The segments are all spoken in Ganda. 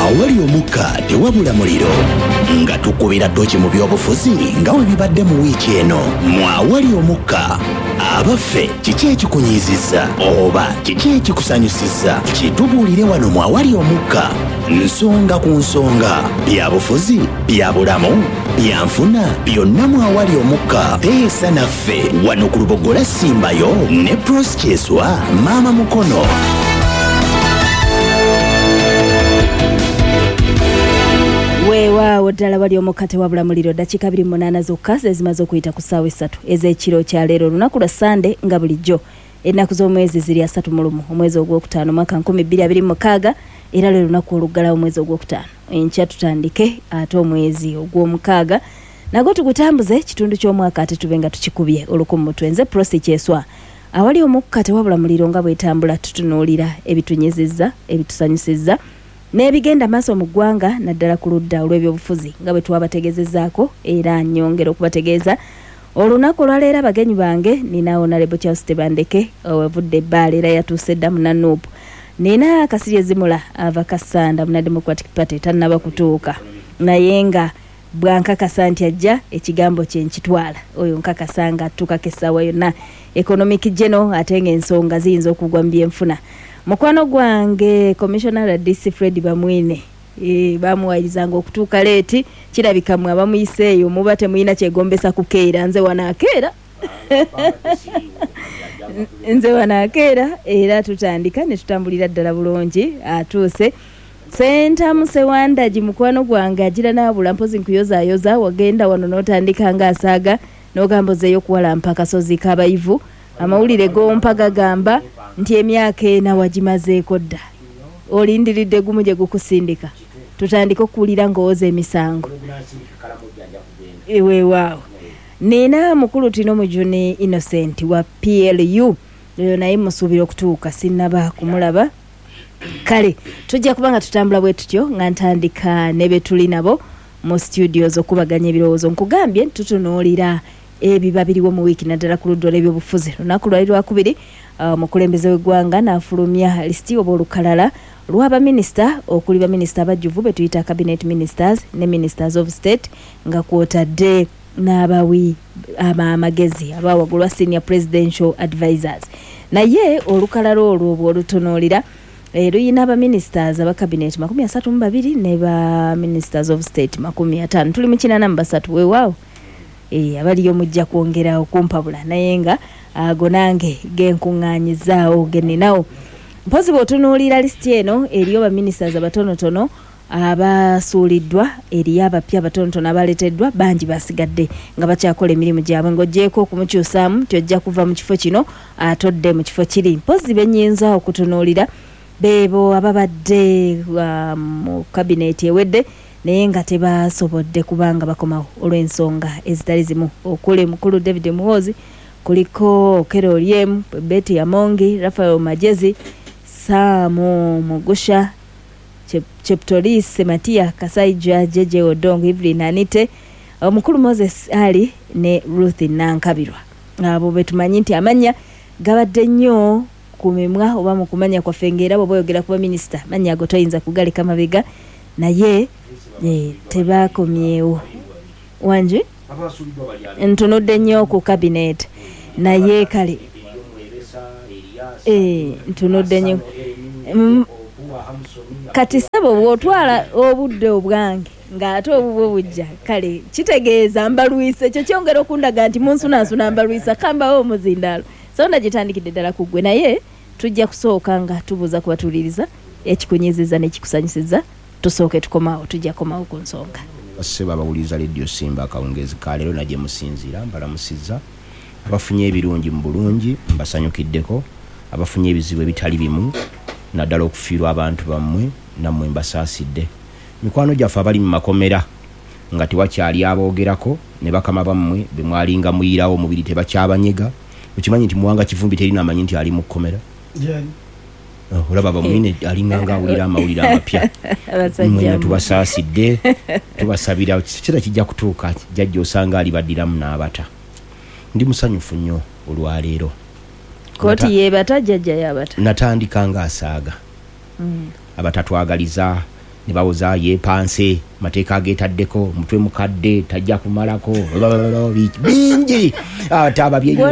awali omukka tewabula muliro nga tukubira ddoki mu byobufuzi nga we bibadde mu wiiki eno. Awali omukka abaffe kiki ekikunyiizizza oba kiki ekikusanyusizza? Kitubuulire wano mu awali omukka. Nsonga ku nsonga, byabufuzi, byabulamu, byanfuna, byonna mu awali omukka. Teesa naffe wano ku Lubogola Simbayo ne Proskeswa Maama Mukono. Weewaawo ddala wali omukka tewabula muliro. Dakiika 28 zokka ze zimaze okuyita ku ssaawa 3 ez'ekiro kya leero olunaku lwa Sande nga bulijjo. Ennaku z'omwezi ziri 31 omwezi ogwokutaano mwaka 2026 era lwe lunaku oluggalawo omwezi ogwokutaano. Enkya tutandike ate omwezi ogw'omukaaga nagwo tugutambuze kitundu ky'omwaka ate tube nga tukikubye olukumu mutwe. Nze Proskeswa. Awali omukka tewabula muliro nga bwetambula tutunuulira ebitunyizizza ebitusanyusizza n'ebigenda maaso mu ggwanga naddala ku ludda olw'ebyobufuzi nga bwe twabategeezezzaako era nnyongera okubategeeza olunaku olwaleero abagenyi bange nina Honorable Charles Tebandeke owavudde ebbaala era yatuuse dda mu Nanuupu. Nina Kasirye Ezimula ava Kasanda mu Democratic Party tannaba kutuuka naye nga bwankakasa nti ajja ekigambo kye nkitwala oyo nkakasa nga attuukako essaawa yonna economic general ate ng'ensonga ziyinza okugwa mu byenfuna. Mukwano gwange Commissioner DC Fred Bamwine bamuwayirizanga okutuuka leeti kirabika mwe abamuyiseeyo muba temuyina kyegombesa kukeera. Nze wanaakeera nze wanaakeera era tutandika ne tutambulira ddala bulungi atuuse. Sentamu Sewandagi mukwano gwange agira n'abula mpozi nkuyozaayoza wagenda wano n'otandika ng'asaaga n'ogamba ozeeyo kuwalampa akasozi k'abayivu. Amawulire gompa gagamba nti emyaka ena wagimazeeko dda olindiridde gumu gye gukusindika tutandika okuwulira ng'owoza emisango. Weewaawo nina mukulu Tino Mujuni Innocent wa PLU oyo naye musuubira okutuuka sinnaba kumulaba. Kale tujja kubanga tutambula bwe tutyo nga ntandika ne be tuli nabo mu studios okubaganya ebirowoozo. Nkugambye tutunuulira ebiba biriwo mu wiiki naddala ku ludda olw'ebyobufuzi. Lunaku lwali lwakubiri omukulembeze w'eggwanga n'afulumya lisiti oba olukalala lw'abaminisita okuli baminisita abajjuvu be tuyita cabinet ministers ne ministers of state nga kwotadde n'abawi amagezi abawagulwa senior presidential advisors. Naye olukalala olwo bw'olutunuulira luyina abaministers aba cabinet 32 ne ba ministers of state 50. Tuli mu 83 weewaawo. Abaliyo mujja kwongera okumpabula naye nga ago nange genkuŋŋaanyizaawo geninawo. Mpozi bw'otunuulira lisiti eno eriyo baministers abatonotono abasuuliddwa eriyo abapya abatonotono abaleeteddwa bangi basigadde nga bakyakola emirimu gyabwe ng'oggyeko okumukyusaamu tyojja kuva mu kifo kino atodde mu kifo kiri. Mpozi benyinza okutunuulira beebo ababadde mu kabineeti ewedde naye nga tebasobodde kubanga bakomawo olw'ensonga ezitali zimu okuli mukulu David Muhoozi kuliko Carol Yem, Betty Amongi, Rafael Majezi, Samu Mugusha, Cheptolis Matia, Kasaija, Jeje Odong, Evelyn Anite, omukulu Moses Ali ne Ruth Nankabirwa. Abo betumanyi nti amanya gabadde nnyo ku mimwa oba mu kumanya kwaffe ng'era bwe boyogera kuba minisita manya ago toyinza kugaleka mabega naye tebakomyewo wanji ntunudde nnyo ku cabinet naye kale ntunudde nnyo kati sabo bw'otwala obudde obwange ng'ate obubwe bujja kale kitegeeza mbalwisa ekyo kyongera okundaga nti munsunansuna mbalwisa kambawo omuzindaalo so nagitandikidde ddala ku ggwe naye tujja kusooka nga tubuuza kubatuliriza ekikunyiziza n'ekikusanyusiza tusooke tukomawo tujja komawo ku nsonga. Baseba abawuliza Radio Simba akawungezi ka leero najje musinzira mbalamusizza abafunye ebirungi mu bulungi mbasanyukiddeko abafunye ebizibu ebitali bimu naddala okufiirwa abantu bammwe nammwe mbasaasidde. Mikwano gyaffe abali mu makomera nga tewakyali aboogerako ne bakama bammwe be mwalinga muyirawo omubiri tebakyabanyega ukimanyi nti muwanga kivumbi terina amanyi nti ali mu kkomera olaba bamwine alinganga awulira amawulire amapya mwena tubasaasidde tubasabira kira kijja kutuuka jjajja osanga alibaddiramu n'abata. Ndi musanyufu nnyo olwaleero koti yebata jjajja yabata natandika nga asaaga abatatwagaliza ne bawoza yeepanse mateeka ageetaddeko mutwe mukadde tajja kumalako bingi ate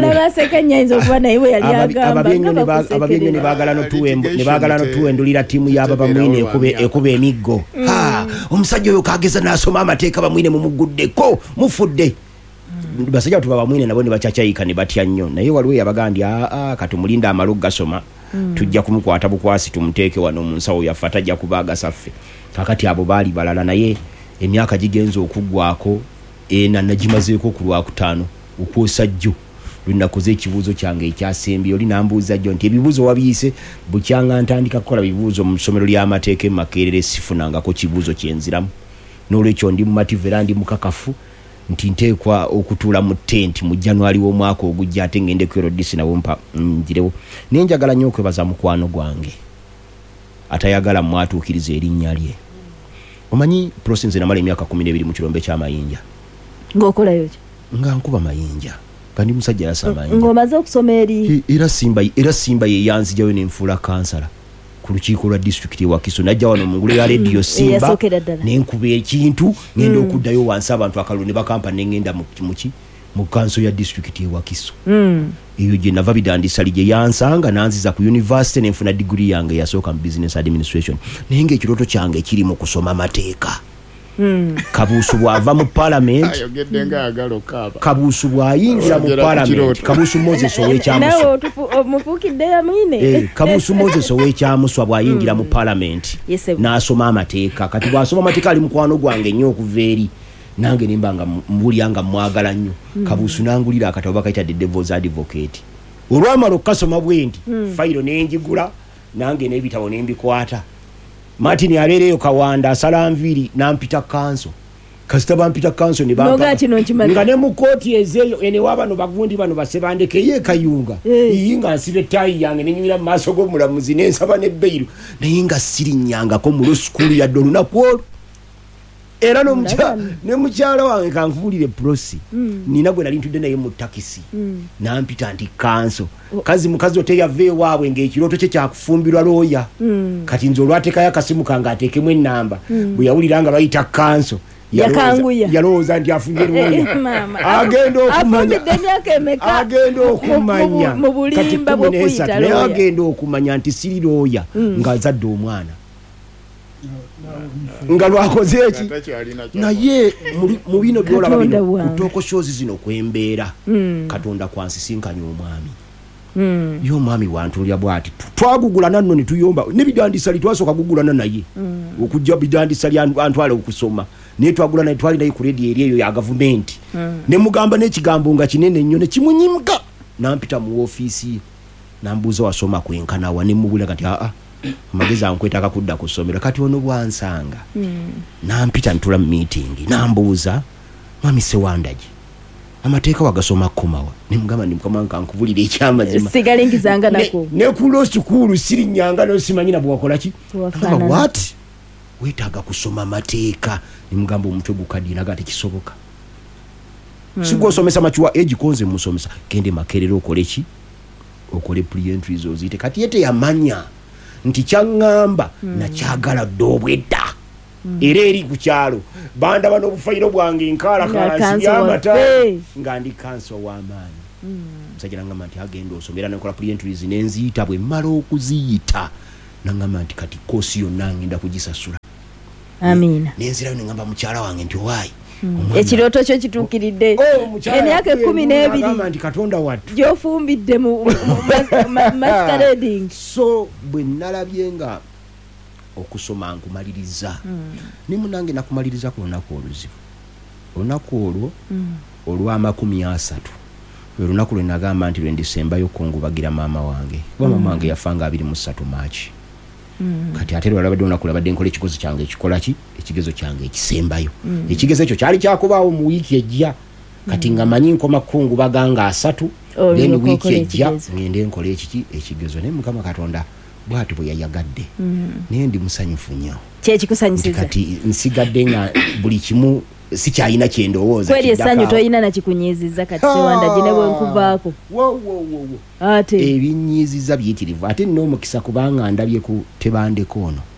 ababyenyo ne baagala notuwendulira ttiimu y'aba bamwine ekuba emiggo omusajja oyo kageza n'asoma amateeka bamwine mumuguddeko mufudde basajja tuba bamwine nabo ne bacacaika ne batya nnyo naye waliwo yabagandi kati mulinda amalo gasoma tujja kumukwata bukwasi tumuteeke wano mu nsawo yaffe atajja kubaaga saffe kakati abo baali balala naye emyaka gigenza okuggwako ena nagimazeeko ku Lwakutaano okwosa jjo lunakoze ekibuuzo kyange ekyasembye oli nambuuza jjo nti ebibuuzo wabiyise bukyanga ntandika kukola bibuuzo mu ssomero ly'amateeka e Makerere sifunangako kibuuzo kyenziramu n'olwekyo ndi mumativu era ndi mukakafu nti nteekwa okutuula mu tent mu January w'omwaka ogujja ate ngende ku Erodisi nawo mpa njirewo naye njagala nnyo okwebaza mukwano gwange atayagala mwatuukiriza erinnya lye omanyi prosinze namala emyaka 12 mu kirombe ky'amayinja ng'okolayo ki nga nkuba mayinja kandi musajja yasama mayinja ng'omaze okusoma eri era simba ye yanzijayo n'enfuula kansala ku lukiiko lwa disitulikiti ewakiso najja wano mu ngulu ya rediyo simba n'enkuba ekintu ngenda okuddayo wansi abantu akalulu ne bakampa n'engenda mu kanso ya disitulikiti ewakiso eyo gye nava bidandisali gye yansanga nanziza ku university nenfuna degree yange yasooka mu business administration naye ng'ekirooto kyange kiri mu kusoma amateeka Kabuusu bw'ava mu parliament Kabuusu bw'ayingira mu parliament Kabuusu Moses ow'ekyamuswa Kabuusu Moses ow'ekyamuswa bw'ayingira mu parliament n'asoma amateeka kati bw'asoma amateeka ali mukwano gwange nnyo okuva eri nange nimbanga mbulyanga mwagala nnyo Kabuusu nangulira akatabo bakayita The Devil's Advocate olwamala okukasoma bwendi fayiro n'enjigula nange n'ebitabo n'embikwata Martin abeereyo Kawanda asala nviri nampita kanso kasita bampita kanso ne bampa nga ne mu kooti ezeeyo ene wabano bagundi bano basebandeke ye kayunga yinga nsibe tayi yange nenyumira mu maaso g'omulamuzi n'ensaba n'ebbeiro naye nga sirinyangako mu school ya olunaku olwo era ne mukyala wange kankubulire prosi nina gwe nali ntudde naye mu takisi nampita nti kanso mukazi oteyave waabwe ng'ekirooto kye kyakufumbirwa looya kati nze olwateekayo akasimu kange ateekemu ennamba bwe yawulira nga bayita kanso yalowooza nti afunye looya agenda okumanya kati 13 naye agenda okumanya nti siri looya ng'azadde omwana nga lwakoze eki naye mu bino byolaba bino kutoko shozi zino kwembeera Katonda kwansisinkanya omwami y'omwami wantulya bwati twagugulana nno ne tuyomba ne bidandisali twasooka gugulana naye okujja bidandisali antwale okusoma naye twagulana twali naye ku rediyo eri eyo ya gavumenti ne mugamba n'ekigambo nga kinene nnyo ne kimunyimka nampita mu ofiisi ye nambuuza wasoma kwenkanawa ne mubula kati amagezi ankwetaka kudda ku ssomero kati ono bwansanga nampita ntula mu meeting nambuuza mami Sewandagi amateeka wagasoma kumawa nemugamba nimukama nkubulira ekyamazima sigalingizanga nako ne ku law school sirinyanga no simanyina bwakola ki what wetaaga kusoma amateeka nimugamba omutwe gukadina gati kisoboka sigosomesa machuwa age konze musomesa kende Makerere okole ki okole pre-entries ozite kati yete yamanya nti kyangamba na kyagala dobwedda era eri ku kyalo banda bano obufayiro bwange nkala kalansi y'amata nga ndi kanso w'amaanyi musajja nangamba nti agenda osomera nakola pre-entries n'enziyita bwe mmala okuziyita nangamba nti kati koosi yonna ngenda kugisasula amina nenzirayo nengamba mukyala wange nti owaayi ekirooto kyo kituukiridde emyaka 12 nti Katonda wattu gyofumbidde mu masquerading so bwe nalabye nga okusoma nkumaliriza ne munange nakumaliriza ku lunaku oluzibu olunaku olwo olw'amakumi 30 olunaku lwe nagamba nti lwe ndisembayo kungubagira maama wange kuba maama wange yafanga 23 Maachi kati ate lwalabadde olunaku lwabadde nkola ekikozi kyange ekikola ki ekigezo kyange ekisembayo ekigezo ekyo kyali kyakubaawo mu wiiki ejja kati nga manyi nkoma kungubaga nga 3 then wiiki ejja ngende nkola ekigezo naye Mukama Katonda bwati bwe yayagadde naye ndi musanyufu nnyo kyekikusanyusiza kati nsigadde nga buli kimu sikyalina kyendowooza kweri essanyu toyina nakikunyiiziza kati Sewandagi ne bwenkuvaako ate ebinyiiziza biyitirivu ate nina omukisa kubanga ndabye ku Tebandeke ono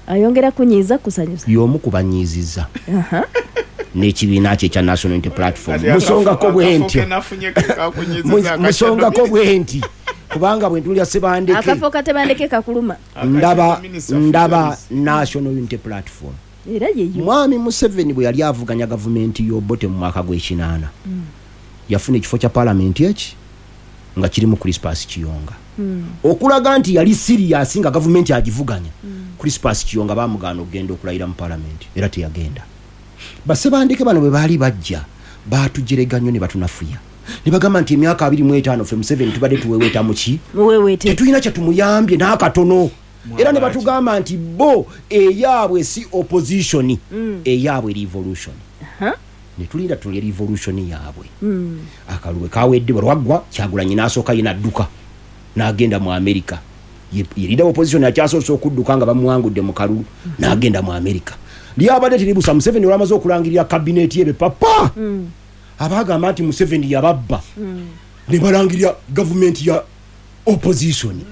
ayongera kunyiza kusanyusa y'omu kubanyiiziza n'ekibiina kye ekya National Unity Platform musongako bwe nti musongako bwe nti kubanga bwe ntulya Sebandeke akafo katebandeke kakuluma ndaba National Unity Platform era yeyo mwami Museveni bwe yali avuganya gavumenti y'Obote mu mwaka gw'ekinaana yafuna ekifo kya paalamenti eki nga kirimu Crispus Kiyonga okulaga nti yali serious nga gavumenti agivuganya Crispus Kiyonga bamugaana okugenda okulayira mu paalamenti era teyagenda Basebandeke bano bwe baali bajja baatujereganya ne batunafuya ne bagamba nti emyaka 25 ffe Museveni tubadde tuweweeta muki tetulina kye tumuyambye n'akatono era ne batugamba nti bo eyaabwe si opposition eyaabwe revolution ne tulinda tuli revolution yaabwe akaluwe kawedde barwagwa Kyagulanyi n'asooka yina adduka n'agenda mu America yirida opposition akyasoose okudduka nga bamuwangudde mu kalulu n'agenda mu America lyabadde tiribusa Museveni olwamaze okulangirira cabinet yebe papa abagamba nti Museveni yababba ne balangirira government ya opposition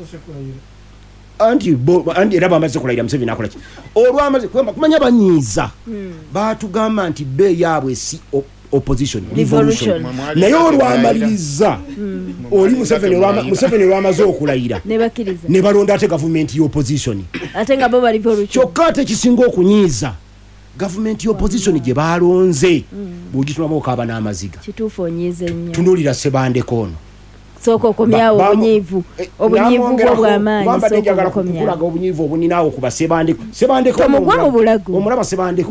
anti era bamaze kulayira Museveni akola ki olwamaze kumanya banyiiza baatugamba nti be yaabwe si opposition revolution naye olwamaliriza oli Museveni olwamaze okulayira ne balonda ate gavumenti y'opposition ate nga bo bali revolution kyokka ate kisinga okunyiiza gavumenti y'opposition gye balonze bw'ogitulamu okaaba n'amaziga kituufu onyiize nnyo tunuulira Sebandeke ono sooka okomyawo obunyiivu bw'obwamaanyi njagala kukulaga obunyiivu obuninaawo kuba Sebandeke omugwa mu bulago omulaba Sebandeke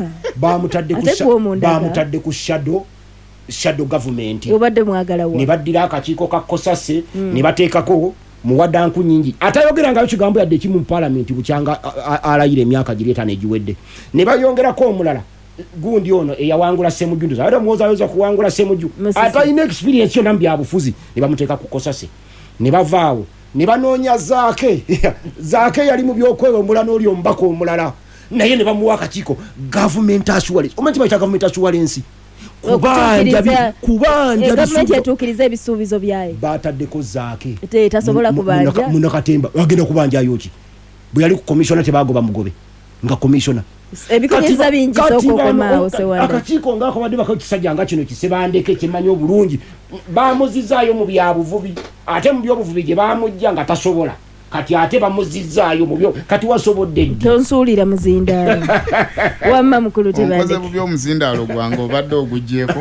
bamutadde ku shadow government obadde mwagala wa ne baddira akakiiko ka Kosase ne bateekako muwaddanku nyingi atayogerangayo kigambo yadde ekimu mu paalamenti bukyanga alayira emyaka giri 5 egiwedde ne bayongerako omulala gundi ono eyawangula Ssemujju ate muwozayoza kuwangula Ssemujju atayina experience yonna mu byabufuzi ne bamuteeka ku Kosase ne bavaawo ne banoonya zaake yali mu byokwewombula n'oli omubaka omulala naye ne bamuwa akakiiko government assurance omanyi bayita government assurance kubanja gavumenti etuukiriza ebisuubizo byayo baataddeko zaake tasobola kubanja Munakatemba agenda kubanjayo ki bwe yali ku commissioner tebagoba mugobe nga commissioner ebikonyeza bingi sokokomaawo Sewanda akakiiko ngaako badde bakakisajja nga kino Kisebandeke kimanyi obulungi bamuzizaayo mu byabuvubi ate mu byobuvubi gye bamujja nga tasobola kati ate bamuzizaayo mu byo kati wasobodde ddi tonsuulira muzindaalo wamma mukulu Tebandeke omukoze bubyo omuzindaalo gwange obadde ogugjeeko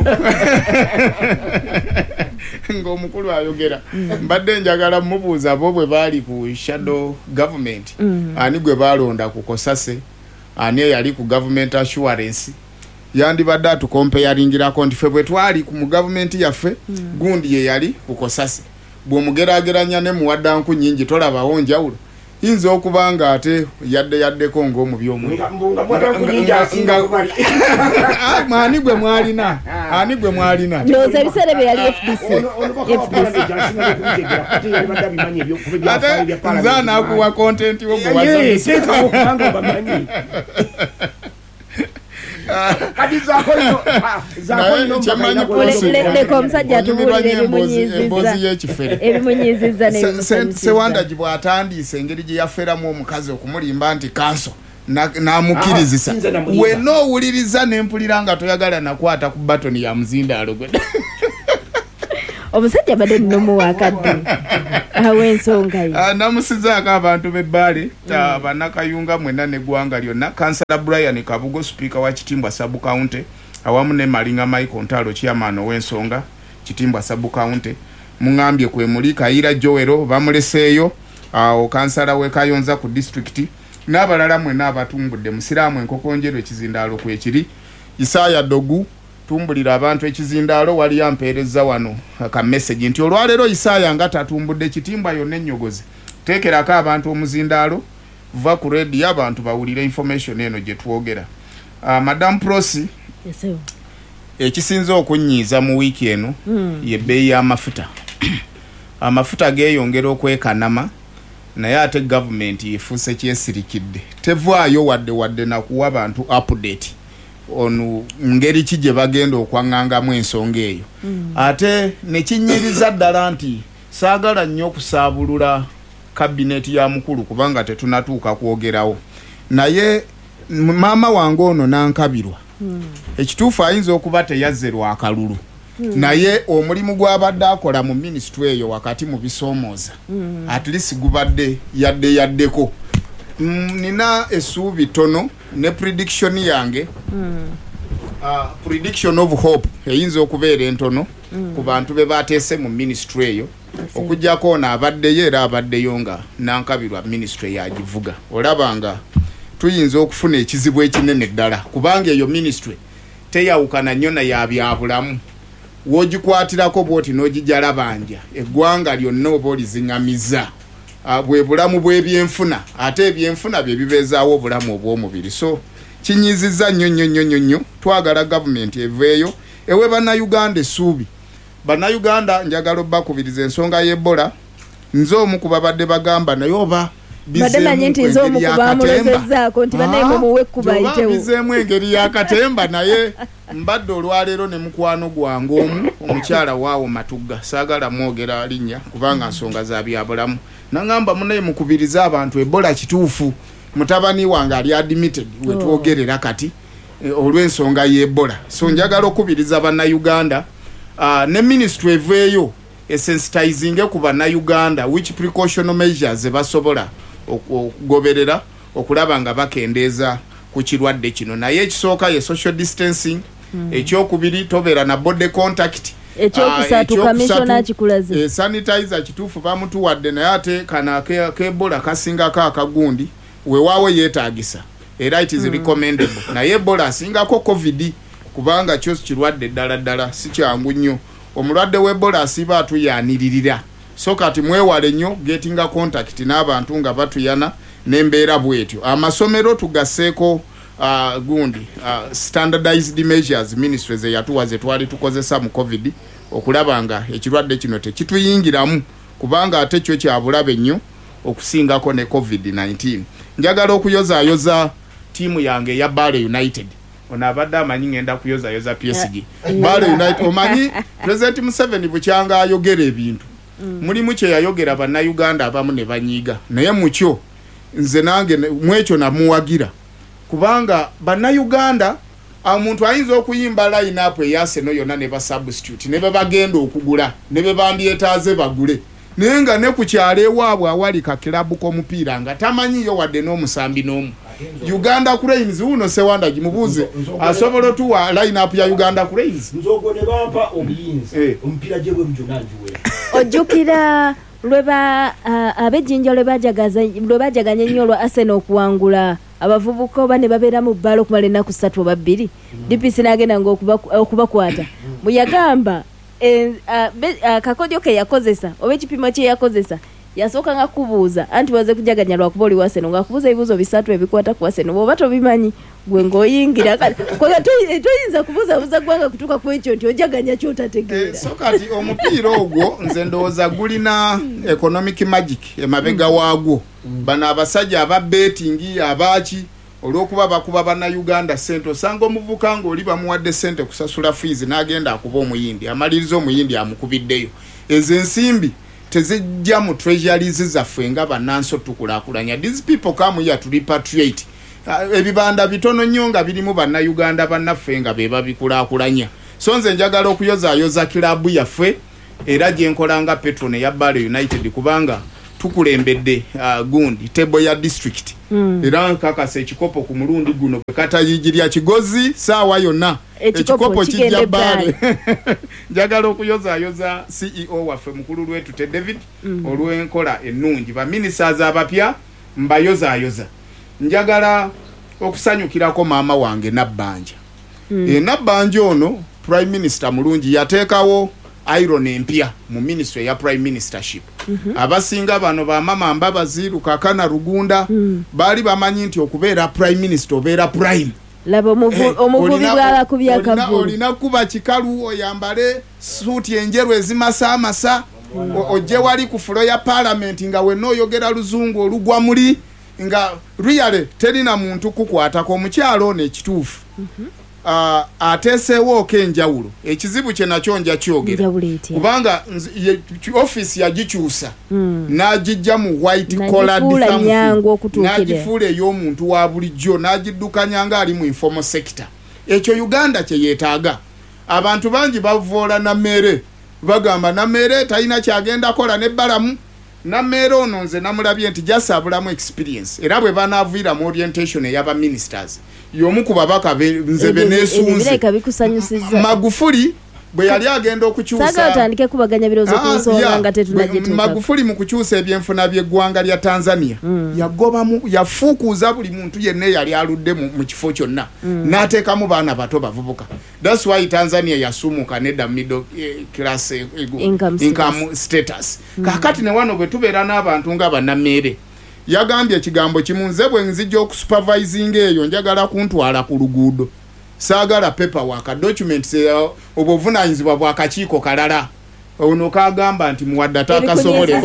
ng'omukulu ayogera mbadde njagala mubuuza bo bwe baali ku shadow government ani gwe balonda ku Kosase ani yali ku government assurance yandibadde atukompeyaringirako nti ffe bwe twali mu gavumenti yaffe gundi ye yali ku Kosase bw'omugerageranya ne muwaddanku nyingi tolabawo njawulo yinza okuba nga ate yaddeko ng'omu by'omuntu ani gwe mwalina ndowooza ebiseera bye yali nze anaakuwa kontenti wo leka omusajja atubuulire ebimunyiizizza Sewanda bw'atandiise engeri gye yafeeramu omukazi okumulimba nti kanso n'amukirizisa wenna owuliriza n'empulira nga toyagala nakwata ku batoni ya muzindaalo gwe omusajja badde nnomu wakadde aw'ensonga ye namusizaako abantu b'ebbaale bannakayunga mwenna n'eggwanga lyonna kansala Brian Kabugo sipiika wa Kitimbwa Sub County awamu ne Malinga Michael Ntalo chairman ow'ensonga Kitimbwa Sub County mungambye kwe muli Kayira Joero bamuleseeyo awo kansala we Kayonza ku district n'abalala mwenna abatumbudde Musiraamu Enkokonjero ekizindaalo kwekiri Isaya Dogu tumbulira abantu ekizindaalo wali yampeereza wano aka message nti olwaleero Isaya nga tatumbudde Kitimbwa yonna ennyogozi teekerako abantu omuzindaalo va ku radio abantu bawulire information eno gye twogera Madam Prosi ekisinza okunnyiiza mu wiiki eno y'ebbeeyi y'amafuta amafuta geeyongera okwekanama naye ate gavumenti efuuse kyesirikidde tevaayo wadde nakuwa abantu update onu ngeri ki gye bagenda okwaŋŋangamu ensonga eyo ate ne kinnyiriza ddala nti saagala nnyo okusaabulula kabineti ya mukulu kubanga tetunatuuka kwogerawo naye maama wange ono nankabirwa ekituufu ayinza okuba teyazze lwakalulu naye omulimu gw'abadde akola mu minisitule eyo wakati mu bisoomooza at least gubadde yaddeko nina essuubi tono ne prediction yange prediction of hope eyinza okubeera entono ku bantu be bateese mu minisitule eyo okujjako ono abaddeyo era abaddeyo nga nankabirwa minisitule yagivuga olabanga tuyinza okufuna ekizibu ekinene ddala kubanga eyo minisitule teyawukana nnyo na ya byabulamu wogikwatirako bwoti n'ogijalabanja eggwanga lyonna oba oliziŋŋamiza bwe bulamu bw'ebyenfuna ate ebyenfuna bye bibeezaawo obulamu obw'omubiri so kinyizizza nnyo twagala gavumenti eveeyo ewe bannayuganda essuubi bannayuganda njagala obbakubiriza ensonga y'Ebola nze omu ku babadde bagamba naye oba bizeemu engeri y'akatemba naye mbadde olwaleero ne mukwano gwange omu omukyala waawo Matugga saagala mwogera linnya kubanga nsonga za byabulamu nangamba munaye mukubiriza abantu Ebola kituufu mutabani wange ali admitted wetwogerera kati olw'ensonga y'Ebola so njagala okubiriza bannayuganda ne ministry eveeyo esensitizing ku bannayuganda which precautionary measures basobola okugoberera okulaba nga bakendeeza ku kirwadde kino naye ekisooka ye social distancing ekyokubiri tobeera na body contact ekyokusatu commissioner kikulaze sanitizer kituufu bamutuwadde naye ate kana k'Ebola kasingako akagundi weewaawe yeetaagisa era it is recommendable naye Ebola asingako covid kubanga kyo kirwadde ddala si kyangu nnyo omulwadde w'Ebola asiba atuyaaniririra so kati mwewale nnyo getting contact n'abantu nga batuyana n'embeera bwetyo amasomero tugasseeko gundi standardized measures ministries eyatuwa ze twali tukozesa mu covid okulaba nga ekirwadde kino tekituyingiramu kubanga ate kyo kyabulabe nnyo okusingako ne covid-19 njagala okuyozaayoza tiimu yange ya Bale United ono abadde amanyi ngenda kuyozaayoza PSG Bale United omanyi President Museveni bukyanga ayogera ebintu mulimu kye yayogera bannayuganda abamu ne banyiiga naye mukyo nze nange mwekyo namuwagira kubanga bannayuganda omuntu ayinza okuyimba line up eyaseno yonna ne basubstitute ne bagenda okugula ne bebandyetaaze bagule naye nga ne ku kyalo ewaabwe awali kakilabu k'omupiira nga tamanyiyo wadde n'omusambi n'omu Uganda Cranes uno sewanda gimubuze asobola tuwa line up ya Uganda Cranes nzogo ne bampa obuyinzi omupiira gye bwe mujunanji we ojjukira lweba abejjinja lwebajaganya ennyo olwa Arsenal okuwangula abavubuka oba ne babeera mu bbala okumala ennaku 3 oba 2 DPC n'agenda okubakwata bwe yagamba kakodyo ke yakozesa oba ekipimo kye yakozesa yasooka nga kubuuza anti waze kujaganya lwakuba oli Arsenal nga kubuuza ebibuuzo 3 ebikwata ku Arsenal bw'oba tobimanyi gwe ng'oyingira kwega toyinza kubuuzabuuza gwanga kutuuka ku ekyo nti ojaganya kyotategeera so kati omupiira ogwo nze ndowooza gulina economic magic emabega waagwo bano abasajja ababetingi abaki olw'okuba bakuba bannayuganda ssente osanga omuvuka ng'oli bamuwadde ssente kusasula fees n'agenda akuba omuyindi amaliriza omuyindi amukubiddeyo ezo ensimbi tezijja mu treasuries zaffe nga bannansi otukulaakulanya these people come here to repatriate ebibanda bitono nnyo nga birimu bannayuganda bannaffe nga be babikulaakulanya so nze njagala okuyozaayoza kilabu yaffe era gye nkola nga patron eya Bale United kubanga tukulembedde gundi table ya district era nkakasa ekikopo ku mulundi guno katayigirya kigozi saawa yonna ekikopo kijja Bale njagala okuyozaayoza CEO waffe mukulu lwetu te David olw'enkola ennungi baministers abapya mbayozaayoza njagala okusanyukirako maama wange Nabbanja Nabbanja ono prime minister mulungi yateekawo iron empya mu ministry ya prime ministership abasinga bano ba mama Mbabazi Lukakana Rugunda bali bamanyi nti okubeera prime minister obeera prime labo omuvubi bwala kubya kavu olina kuba kikalu oyambale suuti enjeru ezimasamasa ojje wali ku fulo ya parliament nga wenno oyogera luzungu olugwa muli nga really terina muntu kukwatako omukyalo n'ekituufu ateeseewo okenjawulo ekizibu kye nakyo nja kyogera kubanga office yagikyusa n'agijja mu white collar n'agifuula ey'omuntu wa bulijjo n'agiddukanya nga ali mu informal sector. Ekyo Uganda kye yeetaaga. Abantu bangi bavoola Nammere bagamba Nammere talina kyagenda kola n'ebbalamu. Nammere ono nze namulabye nti jasabulamu experience era bwe banaaviiramu orientation ey'aba ministers y'omu ku babaka nze beneesunze Magufuli bwe yali agenda okukyusa Magufuli mu kukyusa ebyenfuna by'eggwanga lya Tanzania yagobamu yafuukuuza buli muntu yenna yali aludde mu kifo kyonna n'ateekamu baana bato bavubuka. That's why Tanzania yasumuka nedda middle class income status. Kakati ne wano bwe tubeera n'abantu nga Bannammere yagambye ekigambo kimu nze bwe nzijja okusupervising eyo njagala kuntwala ku luguudo. Saagala paperwork documents obuvunaanyizibwa bwa kakiiko kalala. Ono kagamba nti muwadde atakasobole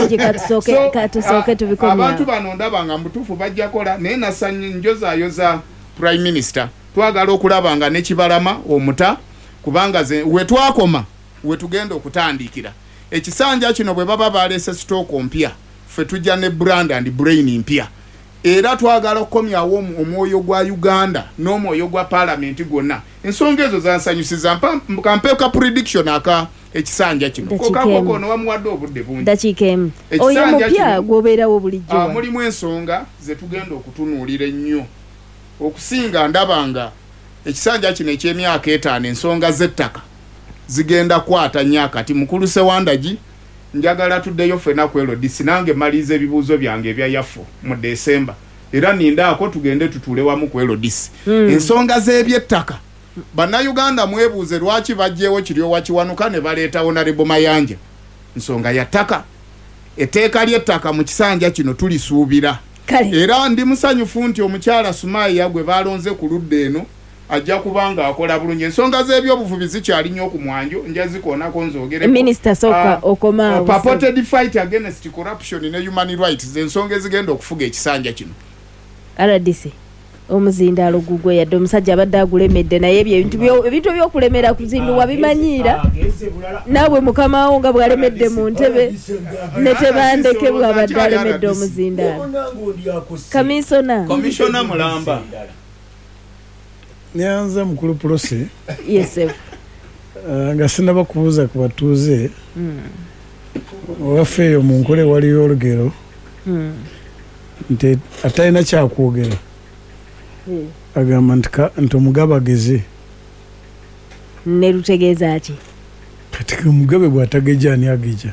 abantu bano ndaba nga mutuufu bajja kola naye nasanyinjozaayoza Prime Minister twagala okulaba nga ne Kibalama omuta kubanga we twakoma we tugenda okutandikira ekisanja kino bwe baba baleese stock mpya ffe tujja ne brand and brain mpya era twagala okukomyawo omwoyo gwa Uganda n'omwoyo gwa parliament gwonna. Ensonga ezo zansanyusiza kampeeka prediction aka ekisanja kino kokakono wamuwadde obudde bungi dakiika emu oyo mupya gwobeerawo bulijjo mulimu ensonga ze tugenda okutunuulira ennyo okusinga ndabanga ekisanja kino eky'emyaka 5 ensonga z'ettaka zigenda kwata nnyo akati. Mukulu Sewandagi njagala tuddeyo ffena ku LDC nange malize ebibuuzo byange ebya yafo mu December era nindaako tugende tutuule wamu ku LDC. Ensonga z'ebyettaka Bannayuganda mwebuuze lwaki bajjeewo Kiryowa Kiwanuka ne baleeta Honorable Mayanja. Nsonga ya ttaka. Etteeka ly'ettaka mu kisanja kino tulisuubira. Era ndi musanyufu nti omukyala Sumaya gwe balonze ku ludda eno ajja kubanga akola bulungi. Ensonga z'ebyobufubi zikyali nnyo ku mwanjo nja zikoonako nzoogereko. Minister Soka Okomaawo purported fight against corruption ne human rights ensonga ezigenda okufuga ekisanja kino. RDC omuzindaalo gugwe yadde omusajja abadde agulemedde naye ebintu by'okulemera kuzinduwa bimanyiira naabwe mukamawo nga bwalemedde mu ntebe ne tebandeke bwabadde alemedde omuzindaalo. Commissioner Mulamba nyanza mukulu Prose yes nga sinaba kubuuza ku batuuze waffe eyo mu nkole waliyo olugero nti atalina kyakwogera agamba nti omugabe ageze ne lutegeeza ki kati omugabe bw'atageja ani ageja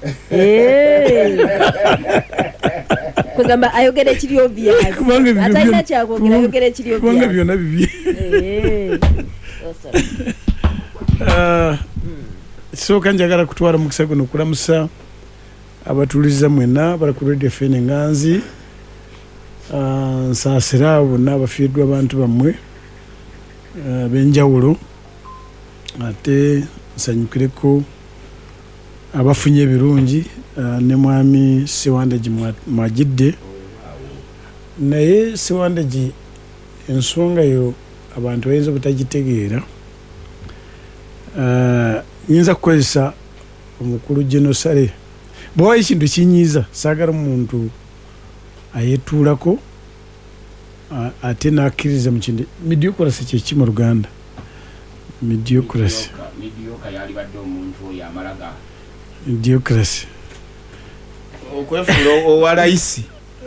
kugamba ayogera ekiri obvious atalina kyakwogera ayogera ekiri obvious kubanga byonna bibye kisooka njagala kutwala mukisa guno okulamusa abatuuliza mwenna bala ku Radio FM Nganzi nsaasira abo bonna abafiiddwa abantu bammwe ab'enjawulo ate nsanyukireko abafunye ebirungi ne mwami Sewandagi mwagidde naye Sewandagi ensonga yo abantu bayinza obutagitegeera nyinza kukozesa omukulu Genosare bwawa ekintu kinyiiza saagala omuntu ayetuulako ate n'akkiriza mu kindi mediocracy kyeki mu Luganda mediocracy okwefuula owa layisi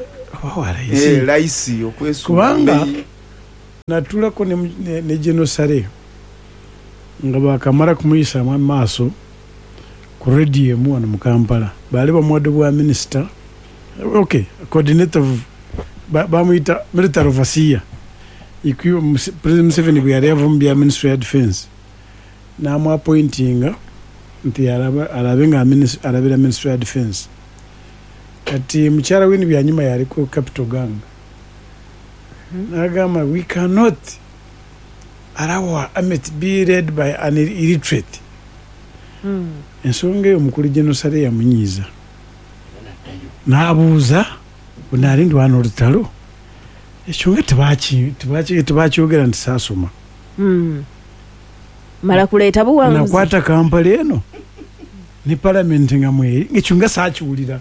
layisi kubanga natuulako ne Genosare nga bakamala kumuyisaamu amaaso ku radio emu wano mu Kampala baali bamuwadde bwa minisita coordinator bamuyita military overseer ikiwa President Museveni bwe yali ava mu bya Ministry of Defense n'amuappointinga nti alabe nga alabira Ministry of Defense. Kati mukyala we byanyuma yaliko Capital Gang n'agamba we cannot allow our army to be led by an illiterate. Ensonga eyo omukulu Genosare yamunyiiza n'abuuza bunaalindi wano olutalo ekyo nga tebakyogera nti saasoma mala kuleeta buwanguzi nakwata Kampala eno ne palamenti nga mweri ekyo nga saakiwulira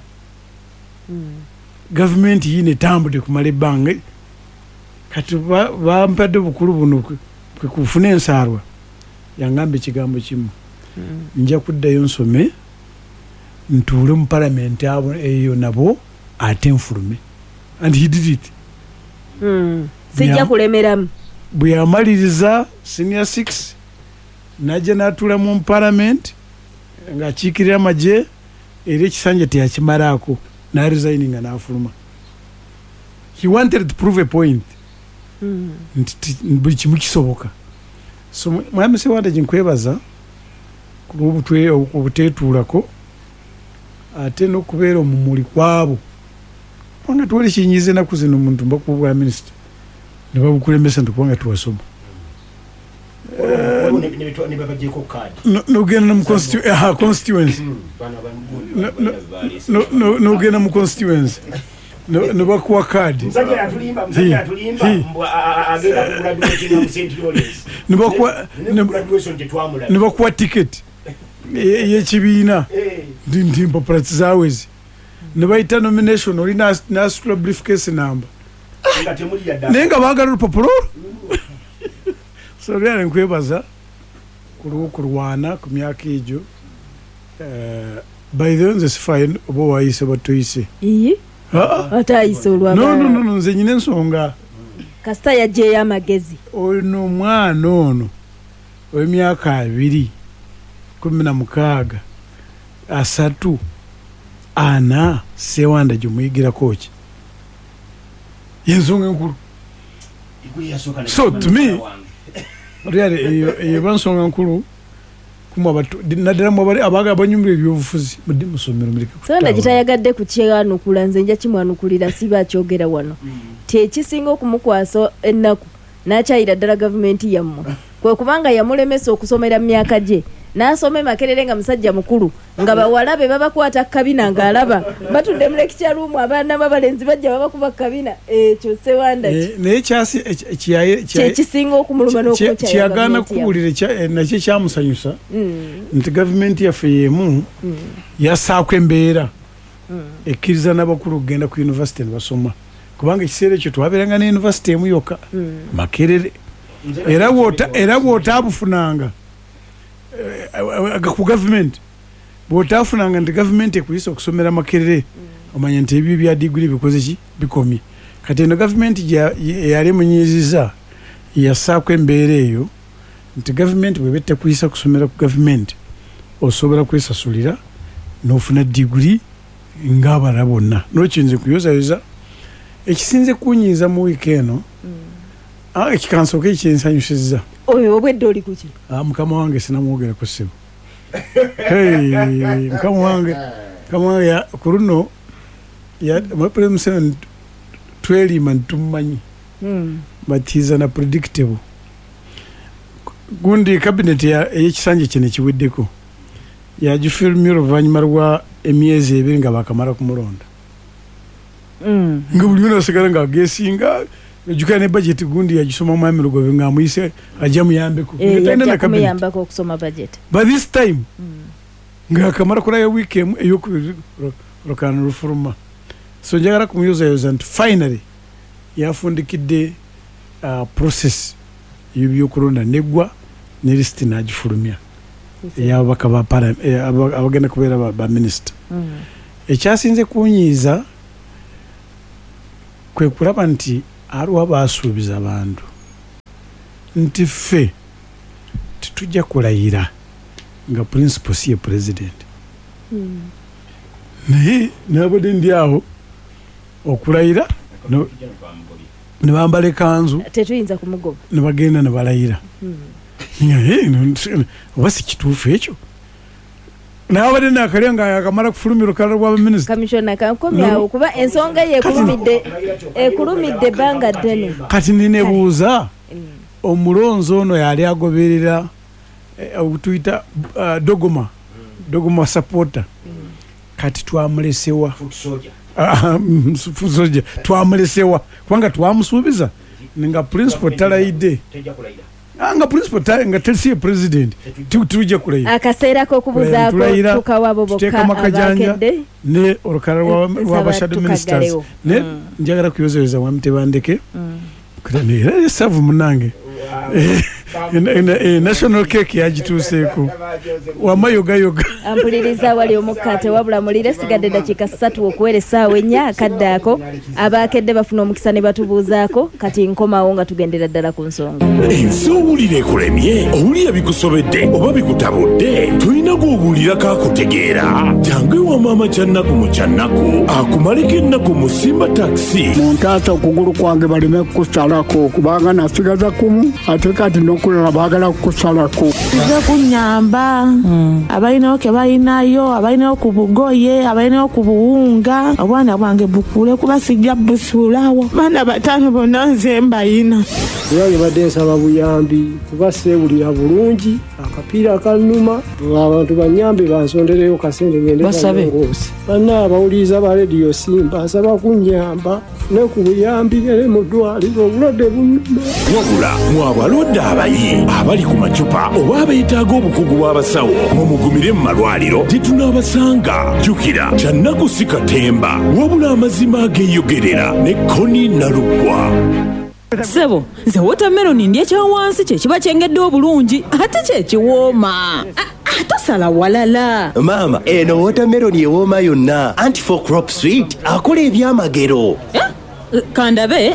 gavumenti yine tambudde kumala ebbanga kati bampadde bukulu buno kwe kufuna ensaalwa yangamba ekigambo kimu nja kuddayo nsome ntuule mu palamenti abo eyo nabo ate nfulume and he did it sijja kulemeramu bwe yamaliriza senior 6 najja n'atuula mu palamenti ng'akiikirira amagye era ekisanja teyakimalaako n'aresigninga n'afuluma. He wanted to prove a point nti buli kimu kisoboka. So mwami Sewandagi nkwebaza ku lw'obutwe obuteetuulako ate n'okubeera omumuli kwabo kubanga tuwali kinyiiza ennaku zino omuntu mbakuba bwa minisita ne babukulemesa nti kubanga tuwasoma nogenda mu constituency nogenda mu constituency ne bakuwa kaadi ne bakuwa tiketi y'ekibiina ndi mpapula zaawezi ne bayita nomination oli n'asitula briefcase number naye nga baagala olupapula olwo. So byali nkwebaza ku lw'okulwana ku myaka egyo by the way nze sifayo oba wayise batoyise ate ayise no nze nyina ensonga kasita yajjeeyo amagezi ono omwana ono ow'emyaka 2 16 3 4 Sewandagi omuyigirako ki yensonga enkulu. So to me really eyo bansonga nkulu naddala abaagala banyumira ebyobufuzi mudde musomero muleke Sewandagi tayagadde ku kyanukula nze nja kimwanukulira siba akyogera wano tekisinga okumukwasa ennaku n'akyayira ddala gavumenti yammwe kwe kubanga yamulemesa okusomera mu myaka gye n'asome Makerere nga musajja mukulu nga bawala be babakwata kabina ng'alaba batudde mu lecture room abaana b'abalenzi bajja babakuba kabina ekyo Sewandagi naye kyekisinga okumuluma n'okukyayagana kuwulira nakyo kyamusanyusa nti gavumenti yaffe y'emu yassaako embeera ekkiriza n'abakulu okugenda ku yunivasite ne basoma kubanga ekiseera ekyo twabeeranga ne yunivasite emu yokka Makerere era bw'otaabufunanga ku gavumenti bw'otaafunanga nti gavumenti ekuyisa okusomera Makerere omanya nti ebyo bya diguli bikoze ki bikomye kati eno gavumenti yali munyiiziza yassaako embeera eyo nti gavumenti bw'eba tekuyisa kusomera ku gavumenti osobola kwesasulira n'ofuna diguli ng'abala bonna n'okinze kuyozayoza ekisinze kunyiiza mu wiiki eno ekikansooka ekyensanyusizza oyo obwedde oli kuki mukama wange sinamwogerako ssebo mukama wange ku luno Mwepule Museveni twelima ntumumanyi but he's unpredictable. Gundi cabinet ey'ekisanja kino kiweddeko yagifirumya oluvannyuma lwa emyezi 2 nga bakamala kumulonda nga buli ono asigala ng'ageesinga ejjukira ne budget gundi yagisoma mwami Lugobe ng'amuyise ajja muyambeko muyambako okusoma budget by this time ng'akamala kulayo wiiki emu ey'okubiri Rukano lufuluma. So njagala kumuyozayoza nti finally yafundikidde process y'ebyokulonda neggwa ne list n'agifulumya ey'ababaka abagenda kubeera ba minisita. Ekyasinze kunyiiza kwe kulaba nti aliwo baasuubiza abantu nti ffe titujja kulayira nga principal si ye president. Naye nabadde ndi awo okulayira ne bambala ekanzu tetuyinza kumugoba ne bagenda ne balayira oba si kituufu ekyo nabadde nakalya nga yakamala kufulumira olukala lwa baminisita kamishona kankomyawo kuba ensonga ye ekulumidde ebbanga ddene kati ninebuuza omulonzi ono yali agoberera tuyita dogoma supporter kati twamulesewa fusoja twamulesewa kubanga twamusuubiza nga principal talayidde nga principal nga tesi president tujja kulay akaseera k'okubuzaako tukawabo bokka abakedde ne olukala wa shadow ministers ne njagala kuyozereza wamutebandeke era savu munange national cake yagituuseeko wamayogayoga ampuliriza wali omukate wabula mulire sigadde dakiika 3 okuwera essaawa 4 akaddaako abaakedde bafuna omukisa ne batubuuzaako kati nkomawo nga tugendera ddala ku nsonga ensi owulira ekulemye owulira bikusobedde oba bikutabudde tulina gw'owulira kakutegeera jangu ewa maama kyannaku mu kyannaku akumaleko ennaku mu Simba taxi muntaata okugulu kwange baleme kukusalako kubanga nasigaza kumu ate kati nokulala baagala kukusalako nze kunyamba abalinayo ke balinayo abalinayo ku bugoye abalinayo ku buwunga obwana bwange bukule kuba sijja busuulawo baana bataano bonna nze mbayina era yebadde nsaba buyambi kuba seewulira bulungi akapiira akanuma abantu banyambe bansondereyo kasente ngende balongoosi banna abawuliriza ba rediyo Simba nsaba kunyamba ne ku buyambi ere mu ddwaliro obulwadde bunuma wabula mwabalwadde abayi abali ku macupa oba abeetaaga obukugu bw'abasawo mumugumire mu malwaliro tetunaabasanga jjukira kyannaku si katemba wabula amazima ageeyogerera ne Koni Naluggwa. Sebo, nze watermelon ndye kya wansi kye kiba kyengedde obulungi ate kye kiwooma. Tosala walala. Mama, eno watermelon ewooma yonna anti-4 crop sweet akola ebyamagero. Kandabe.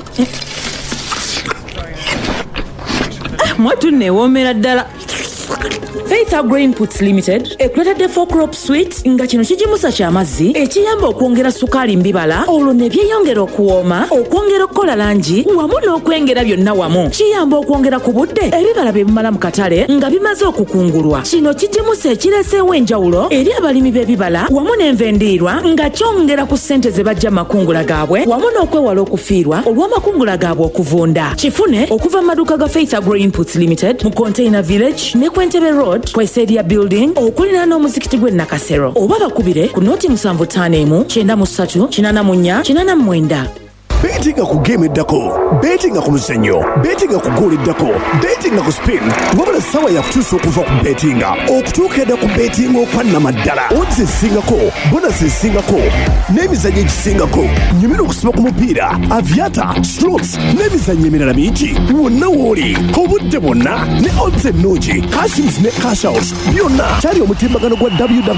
Mwatu newoomera ddala. Faith Agro Inputs Limited ekwetadde 4 crop sweet nga kino kijimusa ky'amazzi ekiyamba okwongera sukaali mbibala olwo ne byeyongera okuwooma okwongera okukola langi wamu n'okwengera byonna wamu kiyamba okwongera ku budde ebibala bye bimala mu katale nga bimaze okukungulwa kino kijimusa ekireeseewo enjawulo eri abalimi b'ebibala wamu n'envendiirwa nga kyongera ku ssente ze bajja makungula gaabwe wamu n'okwewala okufiirwa olw'amakungula gaabwe okuvunda kifune okuva mu maduuka ga Faith Agro Inputs Limited mu Container Village ne Kwentebe Road Kwesedia Building okulina n'omuzikiti gwe Nakasero oba bakubire ku noti 751 93 84 89. Betinga ku game eddako, betinga ku muzannyo, betinga ku goal eddako, betinga ku spin, wabula sawa ya kutuusa okuva ku betinga okutuuka edda ku betinga okwannama ddala odds ezisingako, bonus ezisingako n'emizannyo egisingako nyumira okusiba ku mupiira aviata slots n'emizannyo emirala mingi wonna wooli obudde bwonna ne odds ennungi cashins ne cash out byonna kyali omutimbagano gwa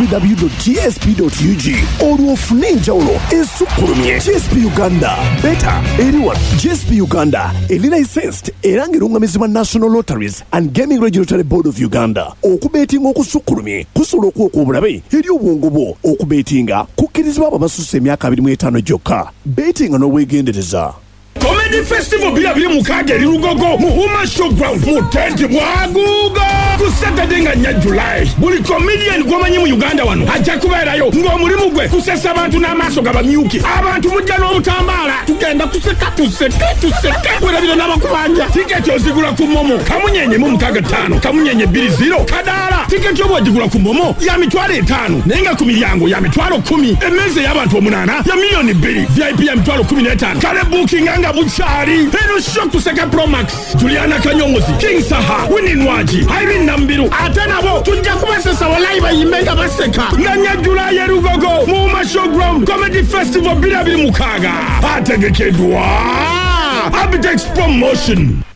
www.gsp.ug olwo ofune enjawulo esukkulumye GSP Uganda Beta eriwa GSP Uganda eli licensed era ng'erungamizibwa National Lotteries and Gaming Regulatory Board of Uganda. Okubetinga okusukkulumye kusobola okuwa obulabe eri obwongo bwo. Okubetinga kukkirizibwa abo abasusse emyaka 25 gyokka. Betinga n'obwegendereza. Comedy Festival biri mu Kaage eri Lugogo mu Huma Showground mu tenti bwaguuga ku Saturday nga nya July. Buli comedian gwomanyi mu Uganda wano ajja kubeerayo ng'omulimu gwe kusesa abantu n'amaaso gabamyuki abantu mujja n'obutambaala tugenda kuseka werabira n'abakubanja tiketi ozigula ku Momo kamunyenye mu 65 kamunyenye 20 kadaala tiketi obwagigula ku Momo ya mitwalo 5 naye nga ku miryango ya mitwalo 10 emmeeza y'abantu 8 ya milioni 2 VIP ya mitwalo 15 kale booking nga bukyali eno shock tuseka Pro Max Juliana Kanyongozi King Saha Winnie Nwaji Irene Nambiru ate nabo tujja kubasesa walayi bayimbenga baseka nga July ya Lugogo mu Huma Showground Comedy Festival 2026 ategekedwa Abitex Promotion.